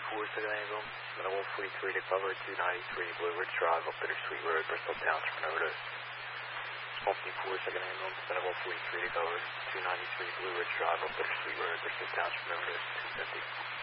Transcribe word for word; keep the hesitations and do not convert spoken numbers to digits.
four, second angle. Center one forty-three to cover, two ninety-three Blue Ridge Drive, up Bittersweet Road, Bristol Township, and overdose. one fifty-four, second angle. Center one forty-three to cover, two ninety-three Blue Ridge Drive, up Bittersweet Road, Bristol Township, and overdose, two fifty.